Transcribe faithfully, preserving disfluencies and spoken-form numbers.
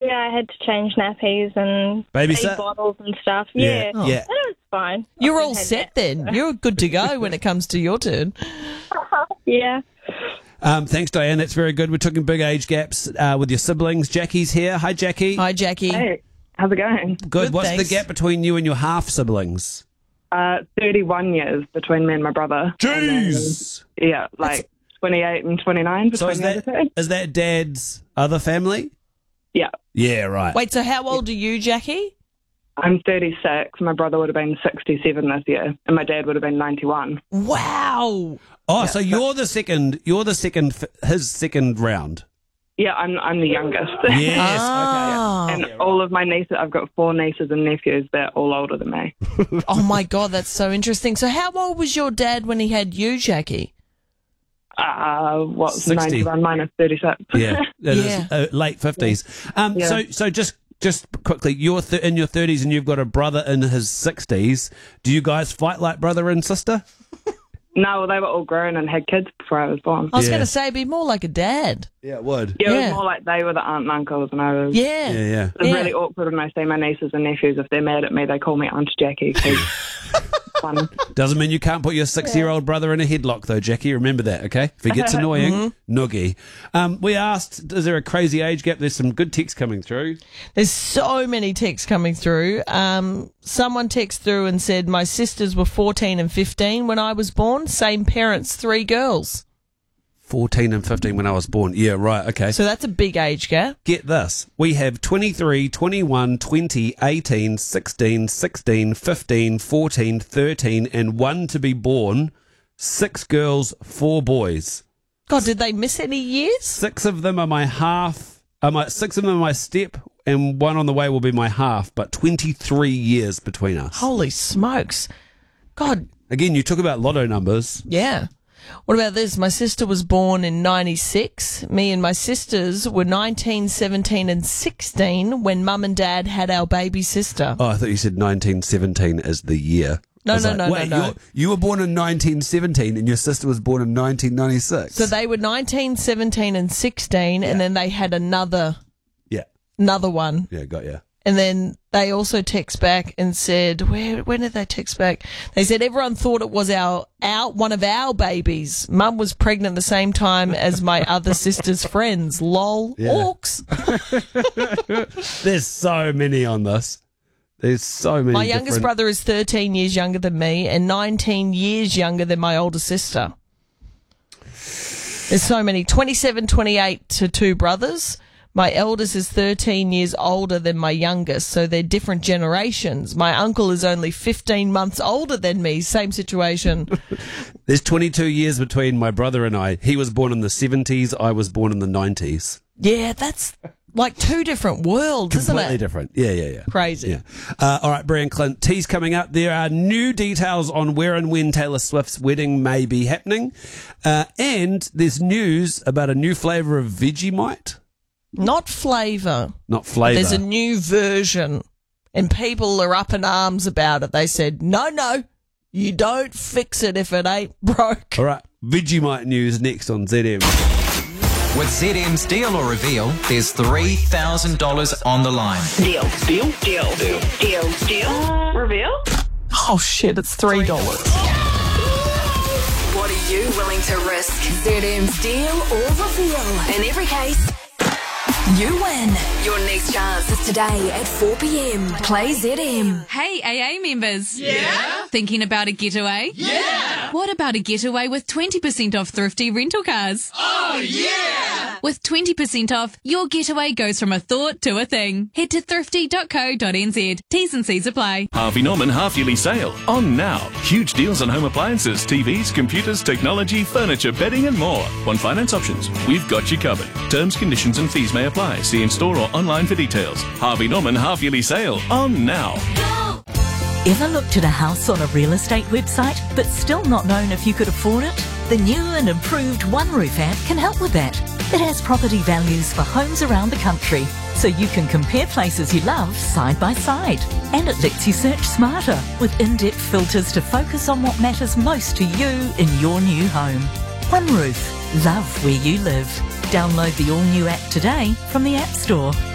Yeah, I had to change nappies and Babysit? feed bottles and stuff. Yeah, Yeah, oh. yeah. That was fine. You're I all had set that. then. You're good to go when it comes to your turn. Yeah. Um, thanks, Diane. That's very good. We're talking big age gaps uh, with your siblings. Jackie's here. Hi, Jackie. Hi, Jackie. Hey, how's it going? Good. Good, What's thanks. the gap between you and your half siblings? Uh, thirty-one years between me and my brother. And then, Jeez. yeah, like twenty-eight and twenty-nine So between is the that other two. is that Dad's other family? Yeah, Yeah, right. Wait, so how old are you, Jackie? I'm thirty-six. My brother would have been sixty-seven this year, and my dad would have been ninety-one. Wow. Oh, so you're the second. You're the second. f- His second round. Yeah, I'm I'm the youngest. Yes. Ah. And all of my nieces, I've got four nieces and nephews. They're all older than me. Oh, my God, that's so interesting. So how old was your dad when he had you, Jackie? Uh, what's sixty. ninety-one minus thirty-six? Yeah. It is, Yeah. uh, late fifties. Um. Yeah. So so just. Just quickly, you're th- in your thirties and you've got a brother in his sixties. Do you guys fight like brother and sister? No, they were all grown and had kids before I was born. I was Yeah. going to say it'd be more like a dad. Yeah, it would. Yeah, it Yeah. was more like they were the aunt and uncles, and I was. Yeah. Yeah, yeah. It's Yeah. really awkward when I see my nieces and nephews. If they're mad at me, they call me Aunt Jackie. 'Cause fun. Doesn't mean you can't put your six-year-old brother in a headlock, though, Jackie. Remember that, okay? If he gets annoying, noogie. Um, we asked, is there a crazy age gap? There's some good texts coming through. There's so many texts coming through. Um, someone texted through and said, my sisters were fourteen and fifteen when I was born. Same parents, three girls. fourteen and fifteen when I was born. Yeah, right, okay. So that's a big age gap. Get this. We have twenty-three, twenty-one, twenty, eighteen, sixteen, sixteen, fifteen, fourteen, thirteen, and one to be born. Six girls, four boys. God, did they miss any years? Six of them are my half. Are my, six of them are my step, and one on the way will be my half, but twenty-three years between us. Holy smokes. God, Again, you talk about lotto numbers. yeah. What about this? My sister was born in ninety-six. Me and my sisters were nineteen, seventeen and sixteen when mum and dad had our baby sister. Oh, I thought you said nineteen seventeen as the year. No, I was no, like, no, no, wait, no. you're- You were born in nineteen seventeen and your sister was born in nineteen ninety-six. So they were nineteen, seventeen and sixteen, and then they had another Yeah, another one. yeah, got you. And then they also text back and said, where, when did they text back? They said everyone thought it was our, our, one of our babies. Mum was pregnant the same time as my other sister's friends. Lol. Yeah. Orcs. There's so many on this. There's so many. My youngest different- brother is thirteen years younger than me and nineteen years younger than my older sister. There's so many. twenty-seven, twenty-eight to two brothers. My eldest is thirteen years older than my youngest, so they're different generations. My uncle is only fifteen months older than me. Same situation. There's twenty-two years between my brother and I. He was born in the seventies. I was born in the nineties. Yeah, that's like two different worlds, isn't Completely it? different. Yeah, yeah, yeah. Crazy. Yeah. Uh, all right, Brian Clint. Tea's coming up. There are new details on where and when Taylor Swift's wedding may be happening. Uh, and there's news about a new flavour of Vegemite. Not flavour. Not flavour. There's a new version, and people are up in arms about it. They said, no, no, you don't fix it if it ain't broke. All right, Vegemite news next on Z M. With Z M's Deal or Reveal, there's three thousand dollars on the line. Deal. Deal. Deal. Deal. Deal. Deal. Reveal? Oh, shit, it's three dollars. What are you willing to risk? Z M's Deal or Reveal? In every case, you win. Your next chance is today at four p.m. Play Z M. Hey, A A members. Yeah? Thinking about a getaway? Yeah! What about a getaway with twenty percent off thrifty rental cars? Oh, yeah! With twenty percent off, your getaway goes from a thought to a thing. Head to thrifty dot co dot n z. T's and C's apply. Harvey Norman half-yearly sale. On now. Huge deals on home appliances, T Vs, computers, technology, furniture, bedding and more. On finance options, we've got you covered. Terms, conditions and fees may apply. See in store or online for details. Harvey Norman half-yearly sale. On now. Ever looked at a house on a real estate website but still not known if you could afford it? The new and improved One Roof app can help with that. It has property values for homes around the country, so you can compare places you love side by side. And it lets you search smarter with in-depth filters to focus on what matters most to you in your new home. One Roof. Love where you live. Download the all-new app today from the App Store.